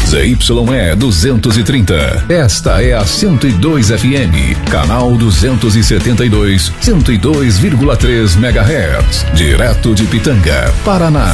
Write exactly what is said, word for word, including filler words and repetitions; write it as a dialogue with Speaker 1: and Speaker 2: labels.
Speaker 1: Z Y E duzentos e trinta. Esta é a cento e dois F M, canal duzentos e setenta e dois, cento e dois vírgula três megahertz, direto de Pitanga, Paraná.